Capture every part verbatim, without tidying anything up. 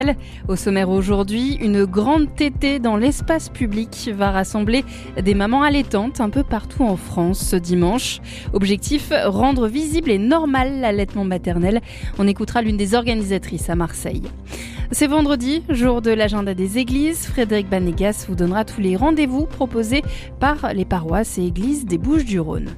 Au sommaire aujourd'hui, une grande tétée dans l'espace public va rassembler des mamans allaitantes un peu partout en France ce dimanche. Objectif, rendre visible et normal l'allaitement maternel. On écoutera l'une des organisatrices à Marseille. C'est vendredi, jour de l'agenda des églises. Frédéric Banégas vous donnera tous les rendez-vous proposés par les paroisses et églises des Bouches-du-Rhône.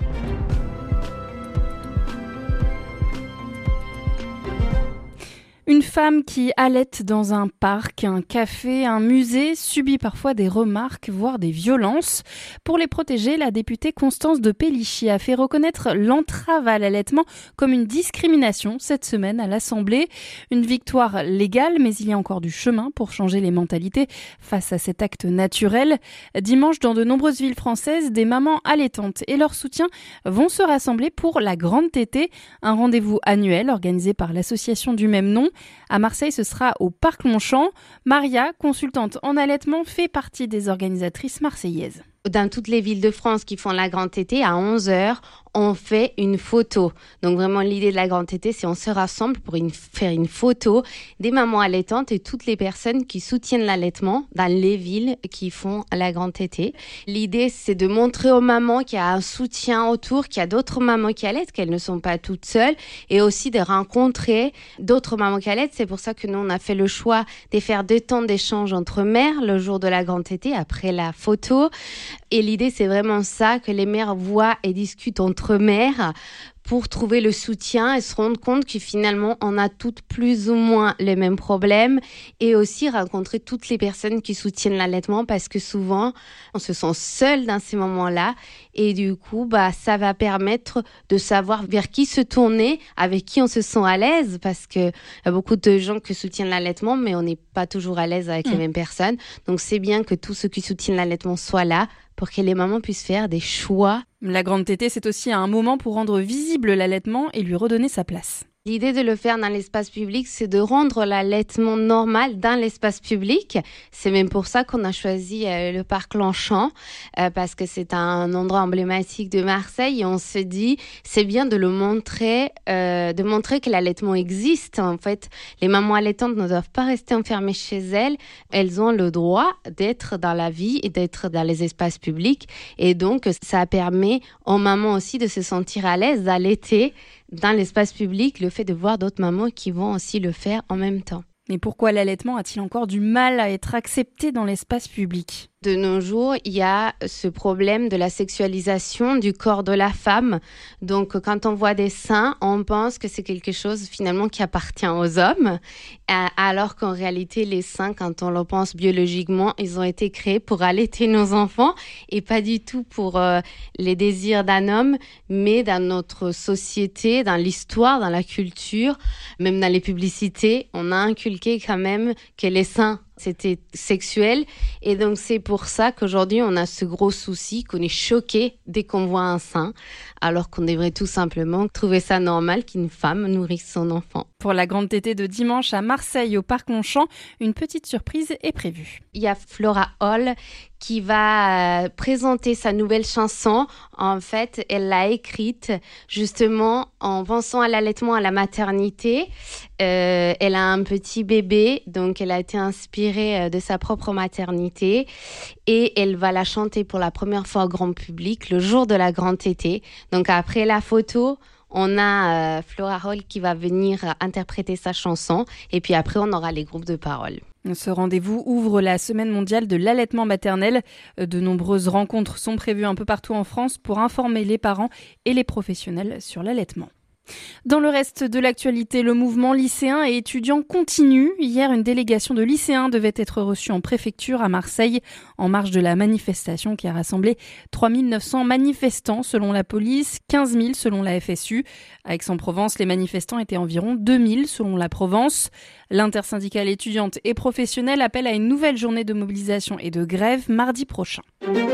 Une femme qui allaite dans un parc, un café, un musée subit parfois des remarques, voire des violences. Pour les protéger, la députée Constance de Pellichy a fait reconnaître l'entrave à l'allaitement comme une discrimination cette semaine à l'Assemblée. Une victoire légale, mais il y a encore du chemin pour changer les mentalités face à cet acte naturel. Dimanche, dans de nombreuses villes françaises, des mamans allaitantes et leur soutien vont se rassembler pour la Grande Tétée, un rendez-vous annuel organisé par l'association du même nom. À Marseille, ce sera au Parc Longchamp. Maria, consultante en allaitement, fait partie des organisatrices marseillaises. Dans toutes les villes de France qui font la Grande Tétée, à onze heures, on fait une photo. Donc vraiment, l'idée de la Grande Tétée, c'est on se rassemble pour une, faire une photo des mamans allaitantes et toutes les personnes qui soutiennent l'allaitement dans les villes qui font la Grande Tétée. L'idée, c'est de montrer aux mamans qu'il y a un soutien autour, qu'il y a d'autres mamans qui allaitent, qu'elles ne sont pas toutes seules, et aussi de rencontrer d'autres mamans qui allaitent. C'est pour ça que nous, on a fait le choix de faire deux temps d'échange entre mères le jour de la Grande Tétée, après la photo. Et l'idée, c'est vraiment ça, que les mères voient et discutent entre mères pour trouver le soutien et se rendre compte que finalement, on a toutes plus ou moins les mêmes problèmes, et aussi rencontrer toutes les personnes qui soutiennent l'allaitement, parce que souvent, on se sent seul dans ces moments-là, et du coup, bah, ça va permettre de savoir vers qui se tourner, avec qui on se sent à l'aise, parce que y a beaucoup de gens qui soutiennent l'allaitement, mais on n'est pas toujours à l'aise avec mmh. les mêmes personnes. Donc, c'est bien que tous ceux qui soutiennent l'allaitement soient là, pour que les mamans puissent faire des choix. La Grande Tétée, c'est aussi un moment pour rendre visible l'allaitement et lui redonner sa place. L'idée de le faire dans l'espace public, c'est de rendre l'allaitement normal dans l'espace public. C'est même pour ça qu'on a choisi euh, le parc Longchamp, euh, parce que c'est un endroit emblématique de Marseille. Et on se dit, c'est bien de le montrer, euh, de montrer que l'allaitement existe. En fait, les mamans allaitantes ne doivent pas rester enfermées chez elles. Elles ont le droit d'être dans la vie et d'être dans les espaces publics. Et donc, ça permet aux mamans aussi de se sentir à l'aise d'allaiter dans l'espace public, le fait de voir d'autres mamans qui vont aussi le faire en même temps. Mais pourquoi l'allaitement a-t-il encore du mal à être accepté dans l'espace public ? De nos jours, il y a ce problème de la sexualisation du corps de la femme. Donc, quand on voit des seins, on pense que c'est quelque chose finalement qui appartient aux hommes, alors qu'en réalité, les seins, quand on le pense biologiquement, ils ont été créés pour allaiter nos enfants et pas du tout pour euh, les désirs d'un homme, mais dans notre société, dans l'histoire, dans la culture, même dans les publicités, on a inculqué quand même que les seins c'était sexuel, et donc c'est pour ça qu'aujourd'hui on a ce gros souci, qu'on est choqué dès qu'on voit un sein, alors qu'on devrait tout simplement trouver ça normal qu'une femme nourrisse son enfant. Pour la Grande Tétée de dimanche à Marseille au Parc Longchamp, une petite surprise est prévue. Il y a Flora Hall qui va présenter sa nouvelle chanson. En fait, elle l'a écrite justement en pensant à l'allaitement, à la maternité. Euh, elle a un petit bébé, donc elle a été inspirée de sa propre maternité, et elle va la chanter pour la première fois au grand public le jour de la Grande Tétée. Donc après la photo, on a euh, Flora Hall qui va venir interpréter sa chanson, et puis après on aura les groupes de parole. Ce rendez-vous ouvre la semaine mondiale de l'allaitement maternel. De nombreuses rencontres sont prévues un peu partout en France pour informer les parents et les professionnels sur l'allaitement. Dans le reste de l'actualité, le mouvement lycéen et étudiant continue. Hier, une délégation de lycéens devait être reçue en préfecture à Marseille en marge de la manifestation qui a rassemblé trois mille neuf cents manifestants selon la police, quinze mille selon la F S U. À Aix-en-Provence, les manifestants étaient environ deux mille selon la Provence. L'intersyndicale étudiante et professionnelle appelle à une nouvelle journée de mobilisation et de grève mardi prochain.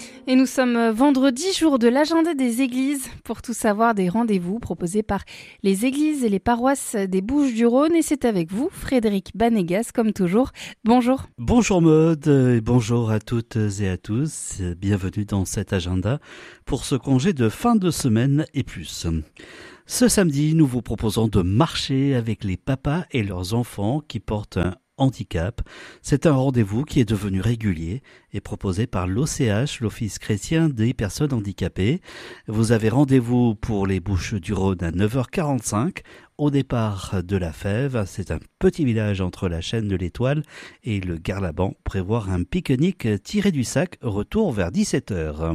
Et nous sommes vendredi, jour de l'agenda des églises. Pour tout savoir, des rendez-vous proposés par les églises et les paroisses des Bouches-du-Rhône. Et c'est avec vous, Frédéric Banegas, comme toujours. Bonjour. Bonjour Maude, et bonjour à toutes et à tous. Bienvenue dans cet agenda pour ce congé de fin de semaine et plus. Ce samedi, nous vous proposons de marcher avec les papas et leurs enfants qui portent un handicap. C'est un rendez-vous qui est devenu régulier et proposé par l'O C H, l'Office chrétien des personnes handicapées. Vous avez rendez-vous pour les Bouches-du-Rhône à neuf heures quarante-cinq au départ de la Fève. C'est un petit village entre la chaîne de l'Étoile et le Garlaban. Prévoir un pique-nique tiré du sac, retour vers dix-sept heures.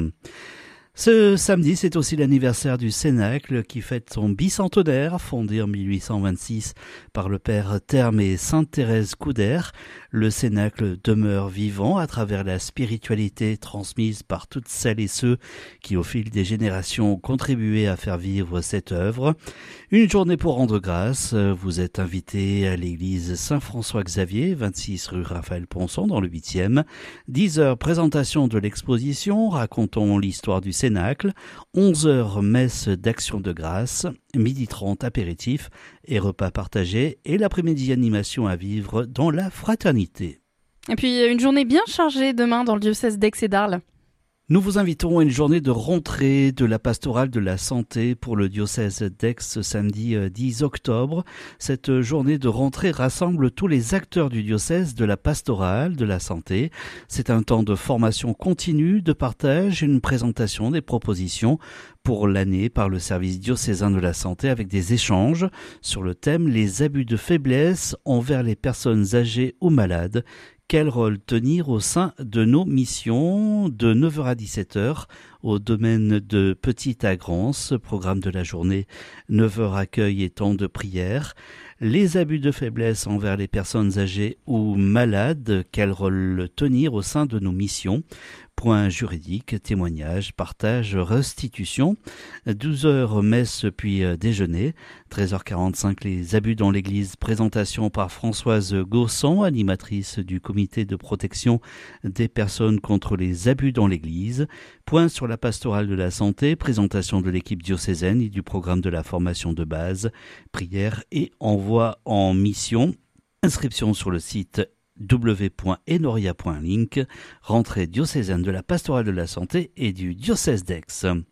Ce samedi, c'est aussi l'anniversaire du Cénacle qui fête son bicentenaire, fondé en mille huit cent vingt-six par le père Therme et sainte Thérèse Couder. Le Cénacle demeure vivant à travers la spiritualité transmise par toutes celles et ceux qui, au fil des générations, ont contribué à faire vivre cette œuvre. Une journée pour rendre grâce. Vous êtes invité à l'église Saint-François-Xavier, vingt-six rue Raphaël Ponson, dans le huitième. dix heures, présentation de l'exposition, racontons l'histoire du Cénacle. onze heures, messe d'action de grâce. midi trente, apéritif et repas partagés. Et l'après-midi, animation à vivre dans la fraternité. Et puis, une journée bien chargée demain dans le diocèse d'Aix et d'Arles. Nous vous invitons à une journée de rentrée de la pastorale de la santé pour le diocèse d'Aix ce samedi dix octobre. Cette journée de rentrée rassemble tous les acteurs du diocèse de la pastorale de la santé. C'est un temps de formation continue, de partage, une présentation des propositions pour l'année par le service diocésain de la santé avec des échanges sur le thème « Les abus de faiblesse envers les personnes âgées ou malades ». Quel rôle tenir au sein de nos missions de neuf heures à dix-sept heures au domaine de Petite-Agrance, programme de la journée, neuf heures accueil et temps de prière. Les abus de faiblesse envers les personnes âgées ou malades, quel rôle tenir au sein de nos missions? Point juridique, témoignage, partage, restitution. douze heures, messe puis déjeuner. treize heures quarante-cinq, les abus dans l'église. Présentation par Françoise Gaussan, animatrice du comité de protection des personnes contre les abus dans l'église. Point sur la pastorale de la santé. Présentation de l'équipe diocésaine et du programme de la formation de base. Prière et envoi en mission. Inscription sur le site w point enoria point link, rentrée diocésaine de la pastorale de la santé et du diocèse d'Aix.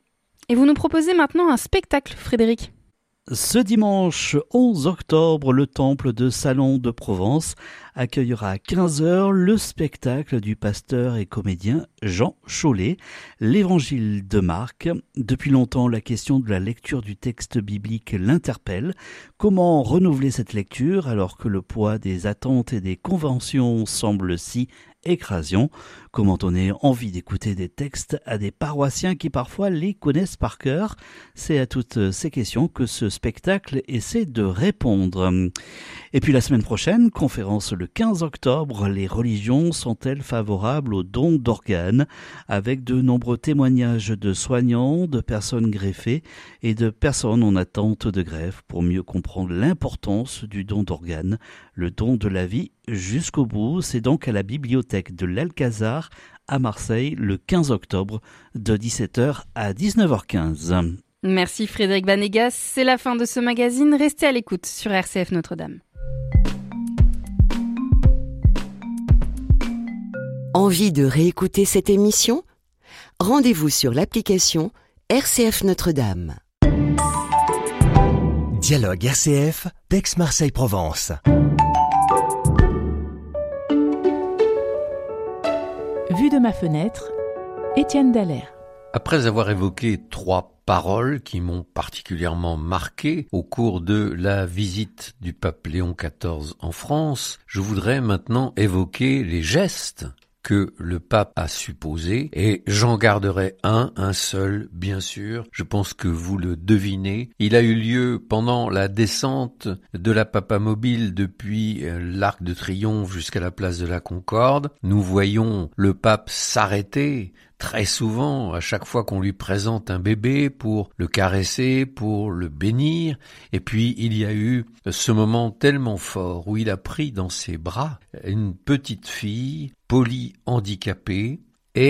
Et vous nous proposez maintenant un spectacle, Frédéric. Ce dimanche onze octobre, le temple de Salon de Provence accueillera à quinze heures le spectacle du pasteur et comédien Jean Chollet, l'Évangile de Marc. Depuis longtemps, la question de la lecture du texte biblique l'interpelle. Comment renouveler cette lecture alors que le poids des attentes et des conventions semble si écrasant? Comment donner envie d'écouter des textes à des paroissiens qui parfois les connaissent par cœur? C'est à toutes ces questions que ce spectacle essaie de répondre. Et puis la semaine prochaine, conférence le quinze octobre, les religions sont-elles favorables aux dons d'organes? Avec de nombreux témoignages de soignants, de personnes greffées et de personnes en attente de greffe pour mieux comprendre l'importance du don d'organes, le don de la vie jusqu'au bout. C'est donc à la bibliothèque de l'Alcazar à Marseille le quinze octobre de dix-sept heures à dix-neuf heures quinze. Merci Frédéric Banegas, c'est la fin de ce magazine. Restez à l'écoute sur R C F Notre-Dame. Envie de réécouter cette émission? Rendez-vous sur l'application R C F Notre-Dame. Dialogue R C F, d'Aix-Marseille-Provence. Vue de ma fenêtre, Étienne Dallaire. Après avoir évoqué trois paroles qui m'ont particulièrement marqué au cours de la visite du pape Léon quatorze en France, je voudrais maintenant évoquer les gestes que le pape a su poser, et j'en garderai un, un seul, bien sûr. Je pense que vous le devinez. Il a eu lieu pendant la descente de la Papamobile depuis l'Arc de Triomphe jusqu'à la place de la Concorde. Nous voyons le pape s'arrêter très souvent, à chaque fois qu'on lui présente un bébé, pour le caresser, pour le bénir. Et puis, il y a eu ce moment tellement fort où il a pris dans ses bras une petite fille polyhandicapée, et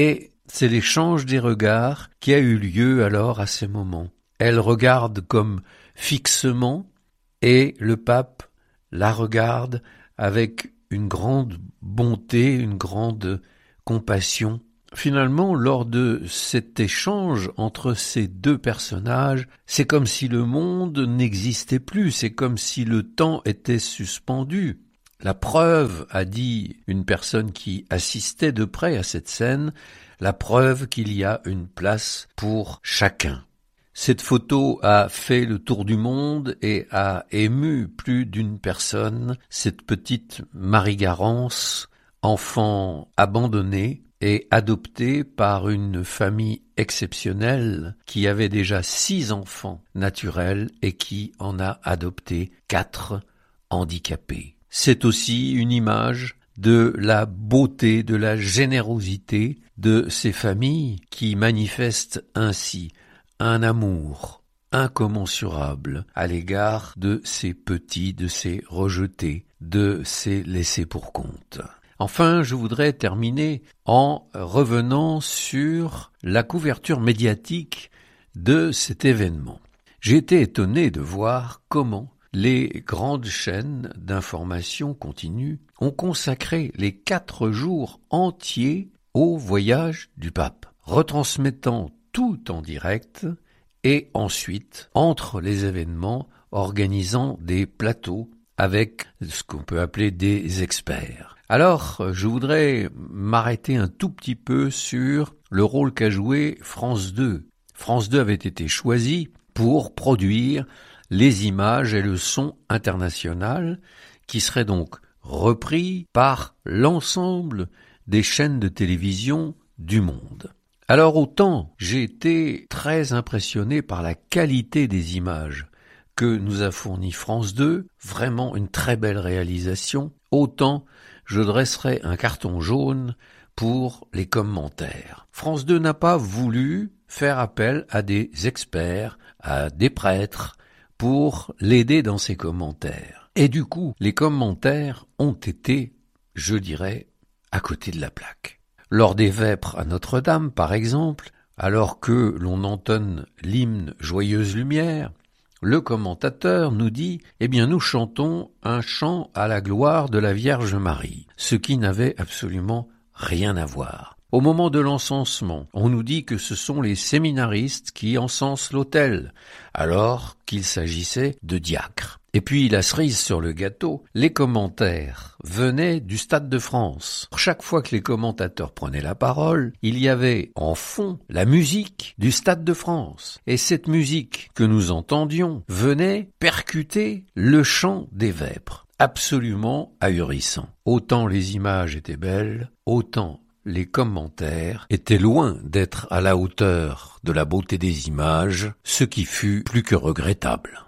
C'est l'échange des regards qui a eu lieu alors à ces moments. Elle regarde comme fixement et le pape la regarde avec une grande bonté, une grande compassion. Finalement, lors de cet échange entre ces deux personnages, c'est comme si le monde n'existait plus, c'est comme si le temps était suspendu. La preuve, a dit une personne qui assistait de près à cette scène, la preuve qu'il y a une place pour chacun. Cette photo a fait le tour du monde et a ému plus d'une personne, cette petite Marie Garance, enfant abandonnée et adoptée par une famille exceptionnelle qui avait déjà six enfants naturels et qui en a adopté quatre handicapés. C'est aussi une image de la beauté, de la générosité de ces familles qui manifestent ainsi un amour incommensurable à l'égard de ces petits, de ces rejetés, de ces laissés pour compte. Enfin, je voudrais terminer en revenant sur la couverture médiatique de cet événement. J'ai été étonné de voir comment les grandes chaînes d'information continue ont consacré les quatre jours entiers au voyage du pape, retransmettant tout en direct et ensuite, entre les événements, organisant des plateaux avec ce qu'on peut appeler des experts. Alors, je voudrais m'arrêter un tout petit peu sur le rôle qu'a joué France deux. France deux avait été choisie pour produire les images et le son international qui seraient donc repris par l'ensemble des chaînes de télévision du monde. Alors autant j'ai été très impressionné par la qualité des images que nous a fourni France deux, vraiment une très belle réalisation, autant je dresserai un carton jaune pour les commentaires. France deux n'a pas voulu faire appel à des experts, à des prêtres, pour l'aider dans ses commentaires. Et du coup, les commentaires ont été, je dirais, à côté de la plaque. Lors des vêpres à Notre-Dame, par exemple, alors que l'on entonne l'hymne Joyeuse Lumière, le commentateur nous dit « Eh bien, nous chantons un chant à la gloire de la Vierge Marie », ce qui n'avait absolument rien à voir. Au moment de l'encensement, on nous dit que ce sont les séminaristes qui encensent l'autel, alors qu'il s'agissait de diacres. Et puis, la cerise sur le gâteau, les commentaires venaient du Stade de France. Chaque fois que les commentateurs prenaient la parole, il y avait en fond la musique du Stade de France. Et cette musique que nous entendions venait percuter le chant des vêpres. Absolument ahurissant. Autant les images étaient belles, autant les commentaires étaient loin d'être à la hauteur de la beauté des images, ce qui fut plus que regrettable.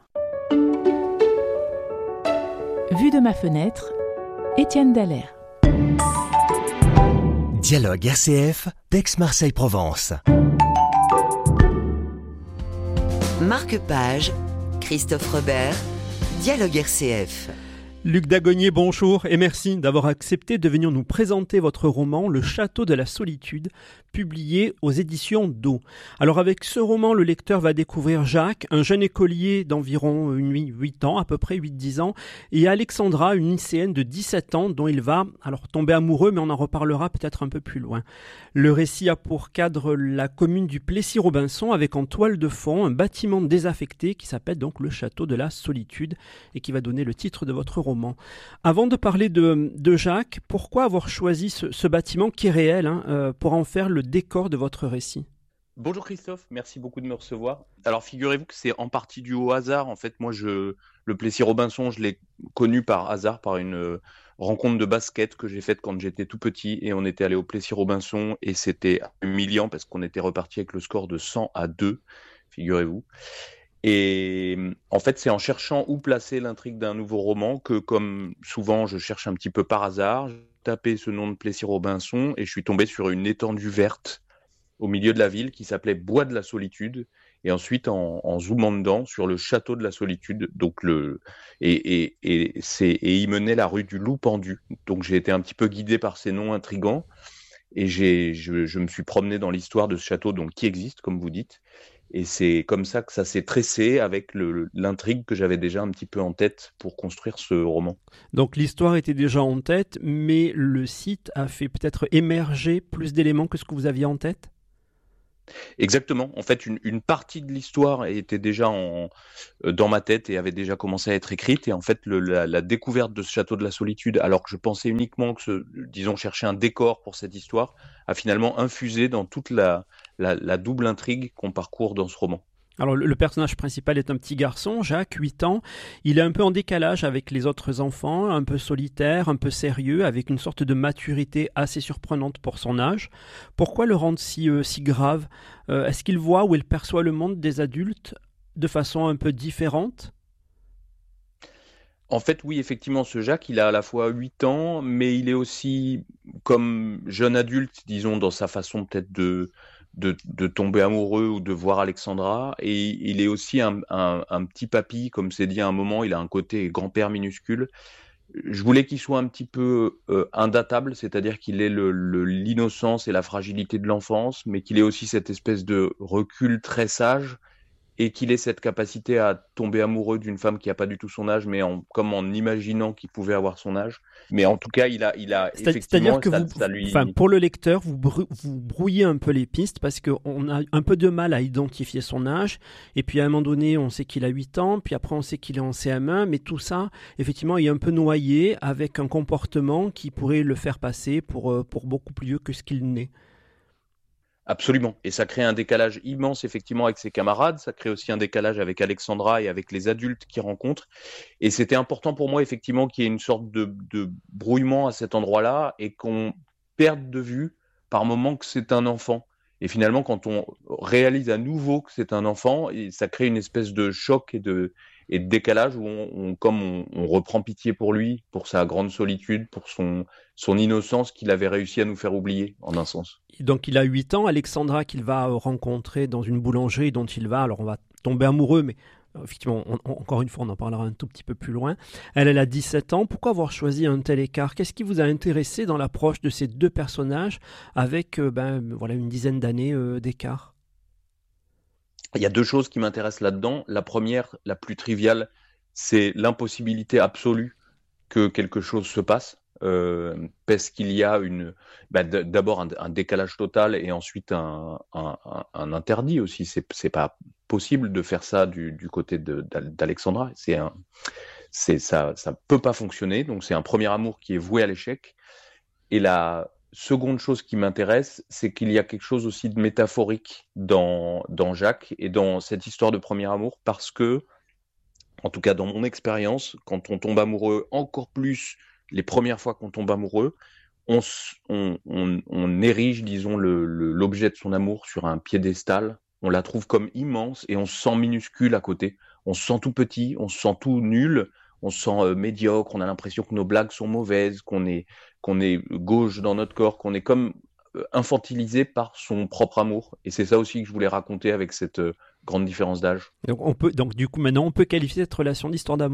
Vue de ma fenêtre, Étienne Dallaire. Dialogue R C F, d'Aix-Marseille-Provence. Marque Page, Christophe Robert, Dialogue R C F. Luc Dagonier, bonjour et merci d'avoir accepté de venir nous présenter votre roman Le Château de la Solitude, publié aux éditions d'O. Alors avec ce roman, le lecteur va découvrir Jacques, un jeune écolier d'environ huit ans, à peu près huit dix ans, et Alexandra, une lycéenne de dix-sept ans dont il va alors tomber amoureux, mais on en reparlera peut-être un peu plus loin. Le récit a pour cadre la commune du Plessis-Robinson avec en toile de fond un bâtiment désaffecté qui s'appelle donc Le Château de la Solitude et qui va donner le titre de votre roman. Avant de parler de, de Jacques, pourquoi avoir choisi ce, ce bâtiment qui est réel hein, euh, pour en faire le décor de votre récit ? Bonjour Christophe, merci beaucoup de me recevoir. Alors figurez-vous que c'est en partie dû au hasard. En fait, moi, je, le Plessis-Robinson, je l'ai connu par hasard, par une euh, rencontre de basket que j'ai faite quand j'étais tout petit. Et on était allé au Plessis-Robinson et c'était humiliant parce qu'on était reparti avec le score de cent à deux, figurez-vous. Et en fait, c'est en cherchant où placer l'intrigue d'un nouveau roman que, comme souvent, je cherche un petit peu par hasard. J'ai tapé ce nom de Plessis-Robinson et je suis tombé sur une étendue verte au milieu de la ville qui s'appelait Bois de la Solitude. Et ensuite, en, en zoomant dedans, sur le Château de la Solitude. Donc le, et, et, et, c'est, et il menait la rue du Loup Pendu. Donc j'ai été un petit peu guidé par ces noms intrigants. Et j'ai, je, je me suis promené dans l'histoire de ce château, donc qui existe, comme vous dites. Et c'est comme ça que ça s'est tressé avec le, l'intrigue que j'avais déjà un petit peu en tête pour construire ce roman. Donc l'histoire était déjà en tête, mais le site a fait peut-être émerger plus d'éléments que ce que vous aviez en tête ? Exactement. En fait, une, une partie de l'histoire était déjà en, euh, dans ma tête et avait déjà commencé à être écrite. Et en fait, le, la, la découverte de ce château de la solitude, alors que je pensais uniquement que, ce, disons, chercher un décor pour cette histoire, a finalement infusé dans toute la, la, la double intrigue qu'on parcourt dans ce roman. Alors le, le personnage principal est un petit garçon, Jacques, huit ans. Il est un peu en décalage avec les autres enfants, un peu solitaire, un peu sérieux, avec une sorte de maturité assez surprenante pour son âge. Pourquoi le rendre si, euh, si grave ? euh, Est-ce qu'il voit ou il perçoit le monde des adultes de façon un peu différente ? En fait, oui, effectivement, ce Jacques, il a à la fois huit ans, mais il est aussi comme jeune adulte, disons, dans sa façon peut-être de, de, de tomber amoureux ou de voir Alexandra. Et il est aussi un, un, un petit papy, comme c'est dit à un moment, il a un côté grand-père minuscule. Je voulais qu'il soit un petit peu euh, indatable, c'est-à-dire qu'il ait le, le, l'innocence et la fragilité de l'enfance, mais qu'il ait aussi cette espèce de recul très sage, et qu'il ait cette capacité à tomber amoureux d'une femme qui n'a pas du tout son âge, mais en, comme en imaginant qu'il pouvait avoir son âge. Mais en tout cas, il a, il a C'est- effectivement... C'est-à-dire que ça, vous, ça lui... enfin, pour le lecteur, vous, brou- vous brouillez un peu les pistes parce qu'on a un peu de mal à identifier son âge. Et puis à un moment donné, on sait qu'il a huit ans, puis après on sait qu'il est en C M un, mais tout ça, effectivement, est un peu noyé avec un comportement qui pourrait le faire passer pour, euh, pour beaucoup plus vieux que ce qu'il n'est. Absolument. Et ça crée un décalage immense, effectivement, avec ses camarades. Ça crée aussi un décalage avec Alexandra et avec les adultes qu'il rencontre. Et c'était important pour moi, effectivement, qu'il y ait une sorte de, de brouillement à cet endroit-là et qu'on perde de vue par moment que c'est un enfant. Et finalement, quand on réalise à nouveau que c'est un enfant, et ça crée une espèce de choc et de, et de décalage où, on, on- comme on, on reprend pitié pour lui, pour sa grande solitude, pour son, son innocence qu'il avait réussi à nous faire oublier, en un sens. Donc il a huit ans, Alexandra qu'il va euh, rencontrer dans une boulangerie dont il va, alors on va tomber amoureux, mais euh, effectivement, on- on- encore une fois, on en parlera un tout petit peu plus loin. Elle, elle a dix-sept ans. Pourquoi avoir choisi un tel écart ? Qu'est-ce qui vous a intéressé dans l'approche de ces deux personnages avec euh, ben, voilà, une dizaine d'années euh, d'écart ? Il y a deux choses qui m'intéressent là-dedans. La première, la plus triviale, c'est l'impossibilité absolue que quelque chose se passe, euh, parce qu'il y a une, bah, d- d'abord un, un décalage total et ensuite un, un- un- un interdit aussi. C'est, c'est pas possible de faire ça du, du côté de- d'Al- d'Alexandra. C'est un, c'est ça, ça peut pas fonctionner. Donc c'est un premier amour qui est voué à l'échec. Et la seconde chose qui m'intéresse, c'est qu'il y a quelque chose aussi de métaphorique dans, dans Jacques et dans cette histoire de premier amour, parce que, en tout cas dans mon expérience, quand on tombe amoureux, encore plus les premières fois qu'on tombe amoureux, on, s- on, on- on érige, disons, le- le- l'objet de son amour sur un piédestal, on la trouve comme immense et on se sent minuscule à côté. On se sent tout petit, on se sent tout nul, on se sent euh, médiocre, on a l'impression que nos blagues sont mauvaises, qu'on est, qu'on est gauche dans notre corps, qu'on est comme euh, infantilisé par son propre amour. Et c'est ça aussi que je voulais raconter avec cette euh, grande différence d'âge. Donc, on peut, donc du coup, maintenant, on peut qualifier cette relation d'histoire d'amour ?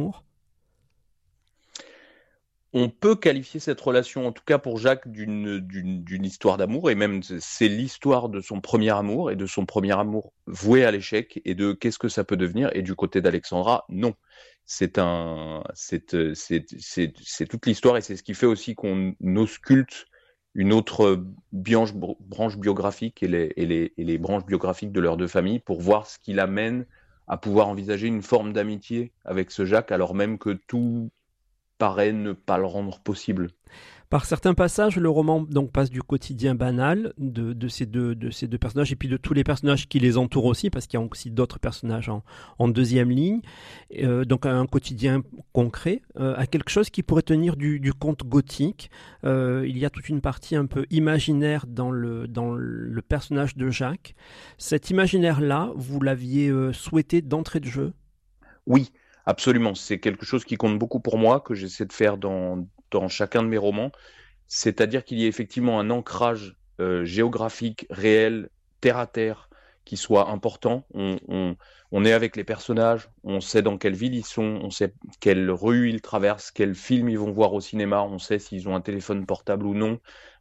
On peut qualifier cette relation, en tout cas pour Jacques, d'une, d'une, d'une histoire d'amour, et même c'est l'histoire de son premier amour, et de son premier amour voué à l'échec, et de qu'est-ce que ça peut devenir. Et du côté d'Alexandra, non. C'est un, c'est, euh, c'est, c'est, c'est toute l'histoire, et c'est ce qui fait aussi qu'on ausculte une autre branche, branche biographique et les, et, les, et les branches biographiques de leurs deux familles pour voir ce qui l'amène à pouvoir envisager une forme d'amitié avec ce Jacques, alors même que tout paraît ne pas le rendre possible. Par certains passages, le roman donc passe du quotidien banal de, de, ces deux, de ces deux personnages et puis de tous les personnages qui les entourent aussi, parce qu'il y a aussi d'autres personnages en, en deuxième ligne, euh, donc un quotidien concret, euh, à quelque chose qui pourrait tenir du, du conte gothique. Euh, il y a toute une partie un peu imaginaire dans le, dans le personnage de Jacques. Cet imaginaire-là, vous l'aviez euh, souhaité d'entrée de jeu ? Oui, absolument. C'est quelque chose qui compte beaucoup pour moi, que j'essaie de faire dans, dans chacun de mes romans. C'est-à-dire qu'il y ait effectivement un ancrage euh, géographique, réel, terre à terre, qui soit important. On, on, on est avec les personnages, on sait dans quelle ville ils sont, on sait quelle rue ils traversent, quel film ils vont voir au cinéma, on sait s'ils ont un téléphone portable ou non.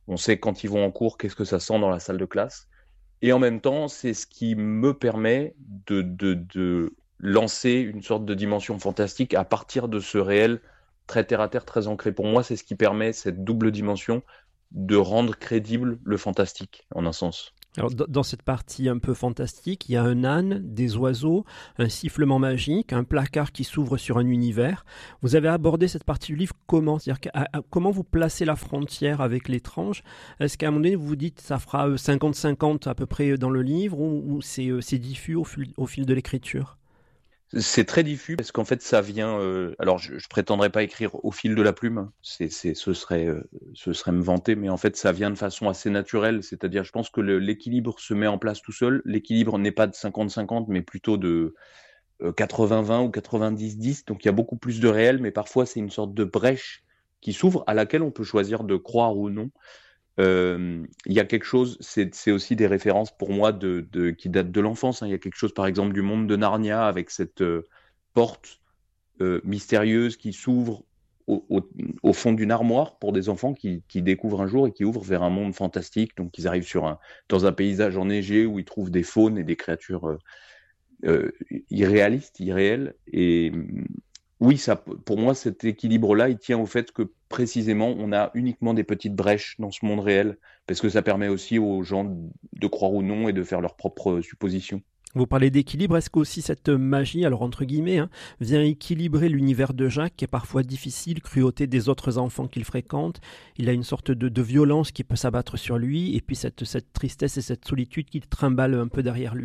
On sait quand ils vont en cours, qu'est-ce que ça sent dans la salle de classe. Et en même temps, c'est ce qui me permet de, de, de lancer une sorte de dimension fantastique à partir de ce réel très terre-à-terre, très ancré. Pour moi, c'est ce qui permet cette double dimension de rendre crédible le fantastique, en un sens. Alors, dans cette partie un peu fantastique, il y a un âne, des oiseaux, un sifflement magique, un placard qui s'ouvre sur un univers. Vous avez abordé cette partie du livre comment ? C'est-à-dire à, à, comment vous placez la frontière avec l'étrange ? Est-ce qu'à un moment donné, vous vous dites ça fera cinquante cinquante à peu près dans le livre ou, ou c'est, c'est diffus au fil, au fil de l'écriture ? C'est très diffus parce qu'en fait ça vient. Euh, alors je, je prétendrai pas écrire au fil de la plume, c'est, c'est, ce serait, euh, ce serait me vanter, mais en fait ça vient de façon assez naturelle. C'est-à-dire, je pense que le, l'équilibre se met en place tout seul. L'équilibre n'est pas de cinquante cinquante, mais plutôt de euh, quatre-vingts vingt ou quatre-vingt-dix dix. Donc il y a beaucoup plus de réel, mais parfois c'est une sorte de brèche qui s'ouvre à laquelle on peut choisir de croire ou non. Il euh, y a quelque chose, c'est, c'est aussi des références pour moi de, de, qui datent de l'enfance. Il hein. y a quelque chose, par exemple, du monde de Narnia avec cette euh, porte euh, mystérieuse qui s'ouvre au, au, au fond d'une armoire pour des enfants qui, qui découvrent un jour et qui ouvrent vers un monde fantastique. Donc, ils arrivent sur un, dans un paysage enneigé où ils trouvent des faunes et des créatures euh, euh, irréalistes, irréelles. Et oui, ça, pour moi, cet équilibre-là, il tient au fait que précisément, on a uniquement des petites brèches dans ce monde réel, parce que ça permet aussi aux gens de croire ou non et de faire leurs propres suppositions. Vous parlez d'équilibre, est-ce qu'aussi cette magie, alors entre guillemets, hein, vient équilibrer l'univers de Jacques, qui est parfois difficile, cruauté des autres enfants qu'il fréquente, il a une sorte de, de violence qui peut s'abattre sur lui, et puis cette, cette tristesse et cette solitude qui trimballe un peu derrière lui ?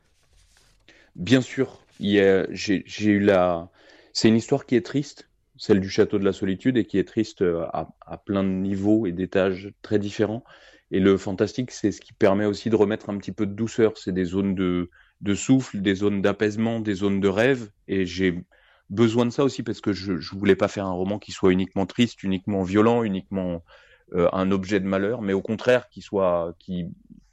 Bien sûr, il y a, j'ai, j'ai eu la... c'est une histoire qui est triste, celle du château de la solitude, et qui est triste à, à plein de niveaux et d'étages très différents. Et le fantastique, c'est ce qui permet aussi de remettre un petit peu de douceur. C'est des zones de, de souffle, des zones d'apaisement, des zones de rêve. Et j'ai besoin de ça aussi parce que je ne voulais pas faire un roman qui soit uniquement triste, uniquement violent, uniquement euh, un objet de malheur, mais au contraire, qui soit, qui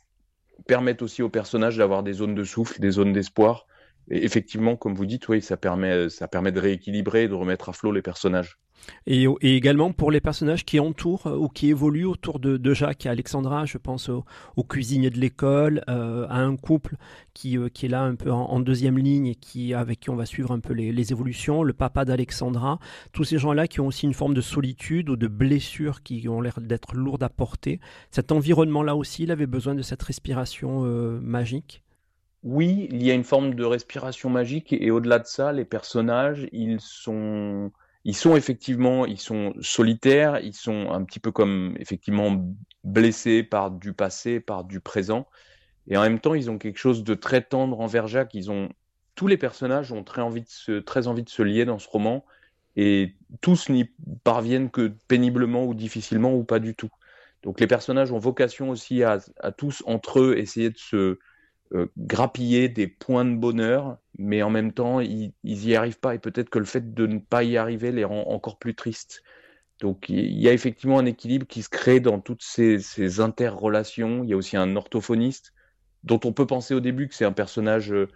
permette aussi aux personnages d'avoir des zones de souffle, des zones d'espoir. Et effectivement, comme vous dites, oui, ça permet, ça permet de rééquilibrer, de remettre à flot les personnages. Et, et également pour les personnages qui entourent ou qui évoluent autour de, de Jacques et Alexandra, je pense au, au cuisinier de l'école, euh, à un couple qui, euh, qui est là un peu en, en deuxième ligne et qui, avec qui on va suivre un peu les, les évolutions, le papa d'Alexandra, tous ces gens-là qui ont aussi une forme de solitude ou de blessures qui ont l'air d'être lourdes à porter. Cet environnement-là aussi, il avait besoin de cette respiration euh, magique. Oui, il y a une forme de respiration magique et au-delà de ça, les personnages, ils sont, ils sont effectivement, ils sont solitaires, ils sont un petit peu comme effectivement blessés par du passé, par du présent, et en même temps, ils ont quelque chose de très tendre envers Jacques. Ils ont, tous les personnages ont très envie de se, très envie de se lier dans ce roman, et tous n'y parviennent que péniblement ou difficilement ou pas du tout. Donc les personnages ont vocation aussi à, à tous entre eux essayer de se Euh, grappiller des points de bonheur, mais en même temps, ils, ils y arrivent pas, et peut-être que le fait de ne pas y arriver les rend encore plus tristes. Donc il y a effectivement un équilibre qui se crée dans toutes ces, ces interrelations. Il y a aussi un orthophoniste, dont on peut penser au début que c'est un personnage euh,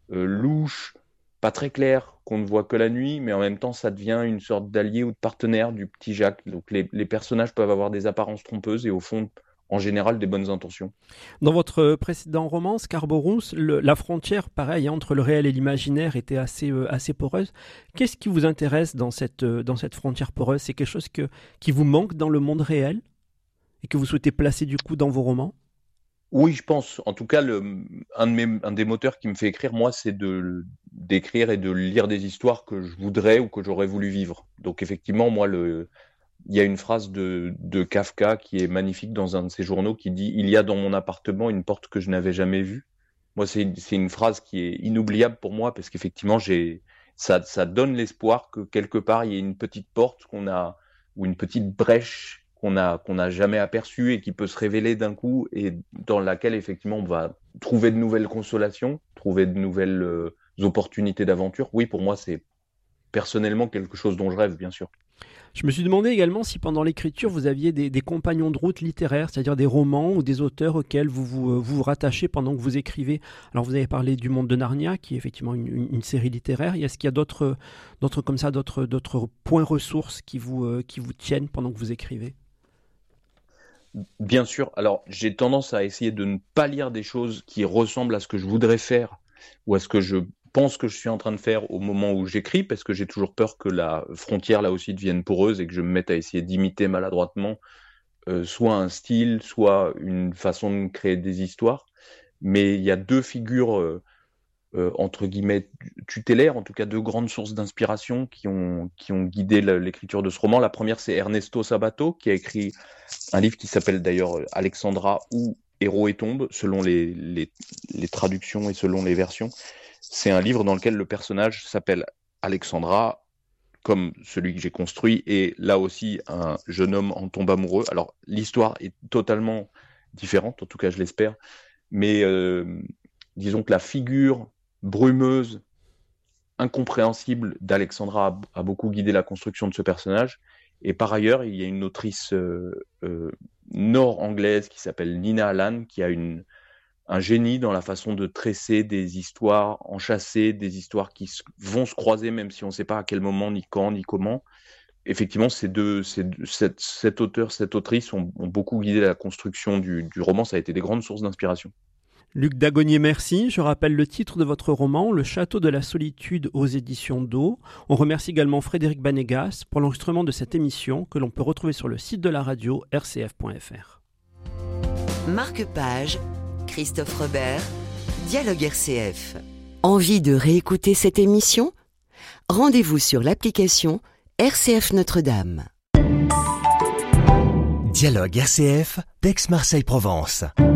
louche, pas très clair, qu'on ne voit que la nuit, mais en même temps, ça devient une sorte d'allié ou de partenaire du petit Jacques. Donc les, les personnages peuvent avoir des apparences trompeuses et au fond, en général, des bonnes intentions. Dans votre précédent roman, Scarborous, le, la frontière, pareil, entre le réel et l'imaginaire était assez, euh, assez poreuse. Qu'est-ce qui vous intéresse dans cette, euh, dans cette frontière poreuse ? C'est quelque chose que, qui vous manque dans le monde réel et que vous souhaitez placer du coup dans vos romans ? Oui, je pense. En tout cas, le, un, de mes, un des moteurs qui me fait écrire, moi, c'est de, d'écrire et de lire des histoires que je voudrais ou que j'aurais voulu vivre. Donc effectivement, moi, le... il y a une phrase de, de Kafka qui est magnifique dans un de ses journaux qui dit « Il y a dans mon appartement une porte que je n'avais jamais vue ». Moi, c'est, c'est une phrase qui est inoubliable pour moi parce qu'effectivement, j'ai, ça, ça donne l'espoir que quelque part, il y ait une petite porte qu'on a, ou une petite brèche qu'on a, qu'on n'a jamais aperçue et qui peut se révéler d'un coup et dans laquelle, effectivement, on va trouver de nouvelles consolations, trouver de nouvelles euh, opportunités d'aventure. Oui, pour moi, c'est personnellement quelque chose dont je rêve, bien sûr. Je me suis demandé également si pendant l'écriture vous aviez des, des compagnons de route littéraires, c'est-à-dire des romans ou des auteurs auxquels vous vous, vous vous rattachez pendant que vous écrivez. Alors vous avez parlé du Monde de Narnia, qui est effectivement une, une, une série littéraire. Est-ce qu'il y a d'autres, d'autres comme ça, d'autres, d'autres points ressources qui vous, euh, qui vous tiennent pendant que vous écrivez ? Bien sûr. Alors, j'ai tendance à essayer de ne pas lire des choses qui ressemblent à ce que je voudrais faire ou à ce que je pense que je suis en train de faire au moment où j'écris, parce que j'ai toujours peur que la frontière, là aussi, devienne poreuse et que je me mette à essayer d'imiter maladroitement euh, soit un style, soit une façon de créer des histoires. Mais il y a deux figures, euh, euh, entre guillemets, tutélaires, en tout cas deux grandes sources d'inspiration qui ont, qui ont guidé la- l'écriture de ce roman. La première, c'est Ernesto Sabato, qui a écrit un livre qui s'appelle d'ailleurs euh, Alexandra ou Héros et tombe, selon les, les, les traductions et selon les versions. C'est un livre dans lequel le personnage s'appelle Alexandra, comme celui que j'ai construit, et là aussi un jeune homme en tombe amoureux. Alors l'histoire est totalement différente, en tout cas je l'espère, mais euh, disons que la figure brumeuse, incompréhensible d'Alexandra a, a beaucoup guidé la construction de ce personnage. Et par ailleurs, il y a une autrice euh, euh, nord-anglaise qui s'appelle Nina Allan, qui a une, un génie dans la façon de tresser des histoires enchâssées, des histoires qui s- vont se croiser, même si on ne sait pas à quel moment, ni quand, ni comment. Effectivement, ces deux, ces deux- cette, cet auteur, cette autrice ont, ont beaucoup guidé la construction du, du roman. Ça a été des grandes sources d'inspiration. Luc Dagonier, merci. Je rappelle le titre de votre roman, Le Château de la Solitude aux éditions d'O. On remercie également Frédéric Banégas pour l'enregistrement de cette émission que l'on peut retrouver sur le site de la radio r c f point f r. Marque-page, Christophe Robert, Dialogue R C F. Envie de réécouter cette émission ? Rendez-vous sur l'application R C F Notre-Dame. Dialogue R C F, d'Aix-Marseille-Provence.